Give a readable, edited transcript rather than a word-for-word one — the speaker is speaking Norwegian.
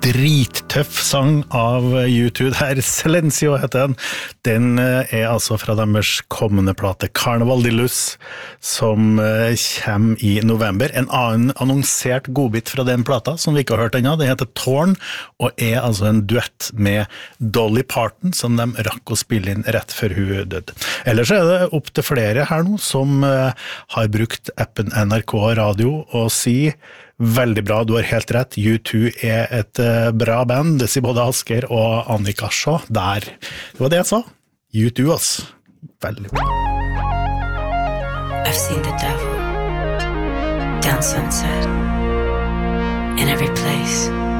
drittøff sang av U2 der, Silencio heter den. Den altså fra deres kommende plate Carnival de Luz, som kommer i november. En annen annonsert godbit fra den plata, som vi ikke har hørt ennå, det heter Torn, og altså en duett med Dolly Parton, som de rakk å spille inn rett før hun døde. Ellers det opp til flere her nå, som har brukt appen NRK Radio og si veldig bra, du har helt rett. U2 et bra band, det sier både Asker og Annika Shaw. Der, det var det jeg sa. U2, ass. Veldig bra. I've seen the devil down Sunset in every place.